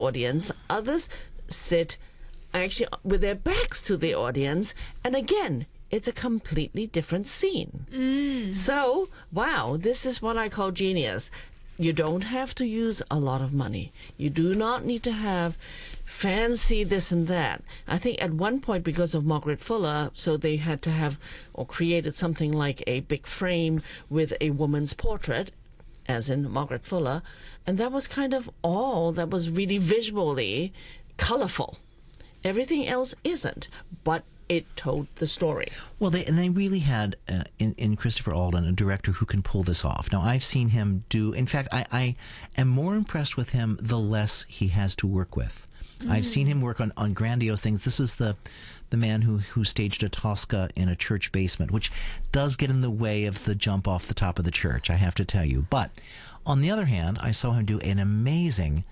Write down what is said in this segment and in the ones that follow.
audience. Others sit actually with their backs to the audience. And again, it's a completely different scene. So, wow, this is what I call genius. You don't have to use a lot of money. You do not need to have fancy this and that. I think at one point, because of Margaret Fuller, so they had to have or created something like a big frame with a woman's portrait, as in Margaret Fuller, and that was kind of all that was really visually colorful. Everything else isn't, but it told the story. Well, they really had in Christopher Alden a director who can pull this off. Now, I've seen him do. In fact, I am more impressed with him the less he has to work with. I've seen him work on grandiose things. This is the man who staged a Tosca in a church basement, which does get in the way of the jump off the top of the church, I have to tell you. But on the other hand, I saw him do an amazing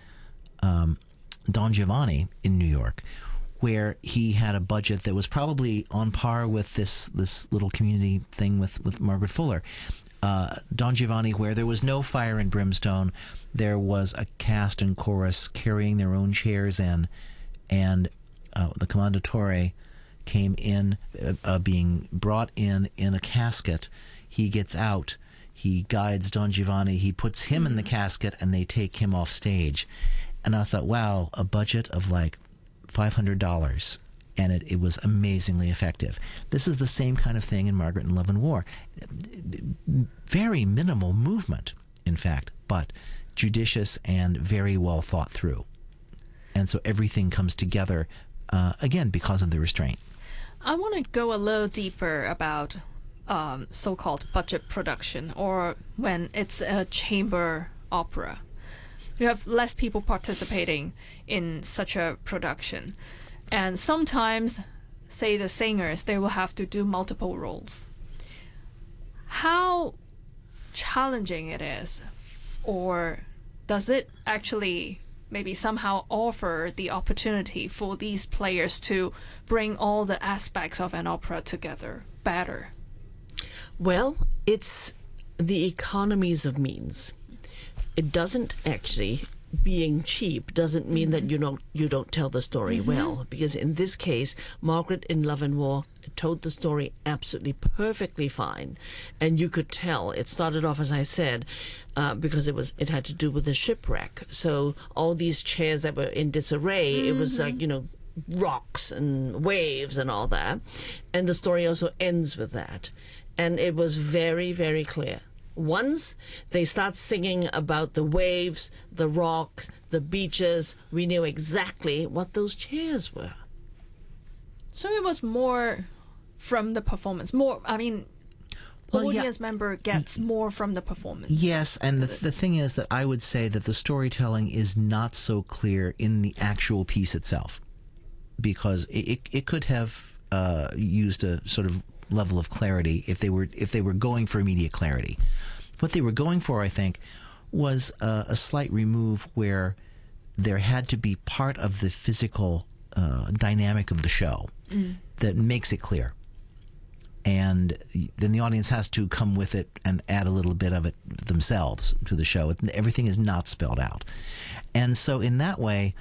Don Giovanni in New York, where he had a budget that was probably on par with this little community thing with Margaret Fuller. Don Giovanni, where there was no fire and brimstone, there was a cast and chorus carrying their own chairs in, and the Commendatore came in, being brought in a casket. He gets out, he guides Don Giovanni, he puts him in the casket, and they take him off stage. And I thought, wow, a budget of like $500, and it was amazingly effective. This is the same kind of thing in Margaret in Love and War. Very minimal movement, in fact, but judicious and very well thought through. And so everything comes together, again, because of the restraint. I want to go a little deeper about so-called budget production, or when it's a chamber opera. You have less people participating in such a production. And sometimes, say the singers, they will have to do multiple roles. How challenging it is, or does it actually maybe somehow offer the opportunity for these players to bring all the aspects of an opera together better? Well, it's the economies of means. It doesn't actually, being cheap doesn't mean that you don't tell the story well, because in this case, Margaret in Love and War told the story absolutely perfectly fine, and you could tell it started off, as I said, because it had to do with the shipwreck. So all these chairs that were in disarray, it was like, rocks and waves and all that, and the story also ends with that, and it was very, very clear. Once they start singing about the waves, the rocks, the beaches, we knew exactly what those chairs were. So it was more from the performance. Audience member gets more from the performance. Yes, and the thing is that I would say that the storytelling is not so clear in the actual piece itself, because it could have used a sort of level of clarity if they were going for immediate clarity. What they were going for, I think, was a slight remove where there had to be part of the physical dynamic of the show that makes it clear. And then the audience has to come with it and add a little bit of it themselves to the show. Everything is not spelled out. And so in that way,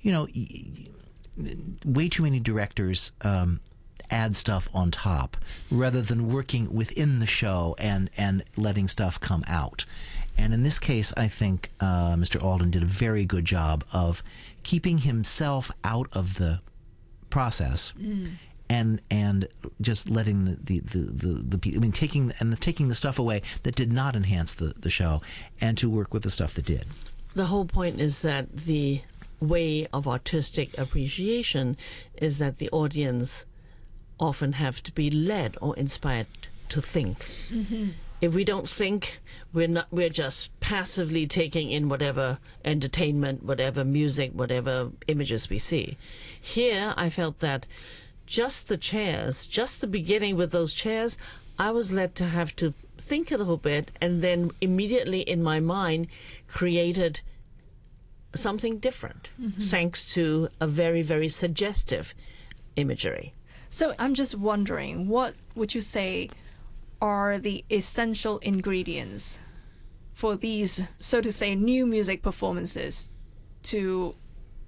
way too many directors add stuff on top rather than working within the show and letting stuff come out. And in this case, I think Mr. Alden did a very good job of keeping himself out of the process and just letting taking the stuff away that did not enhance the show, and to work with the stuff that did. The whole point is that the way of artistic appreciation is that the audience often have to be led or inspired to think. If we don't think, we're just passively taking in whatever entertainment, whatever music, whatever images we see. Here, I felt that just the chairs, just the beginning with those chairs, I was led to have to think a little bit, and then immediately in my mind created something different, thanks to a very, very suggestive imagery. So I'm just wondering, what would you say are the essential ingredients for these, so to say, new music performances to